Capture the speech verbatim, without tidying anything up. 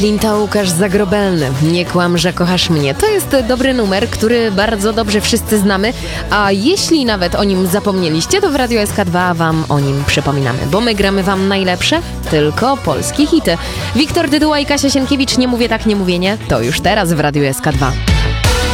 Linta Łukasz Zagrobelny, nie kłam, że kochasz mnie. To jest dobry numer, który bardzo dobrze wszyscy znamy, a jeśli nawet o nim zapomnieliście, to w Radio S K dwa wam o nim przypominamy, bo my gramy wam najlepsze, tylko polskie hity. Wiktor Dyduła i Kasia Sienkiewicz, nie mówię tak, nie mówię nie, to już teraz w Radio S K dwa.